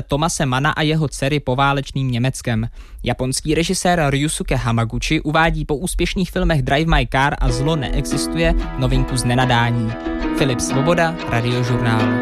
Tomase Mana a jeho dcery poválečným Německem. Japonský režisér Ryusuke Hamaguchi uvádí po úspěšných filmech Drive My Car a Zlo neexistuje novinku z nenadání. Filip Svoboda, Radiožurnál.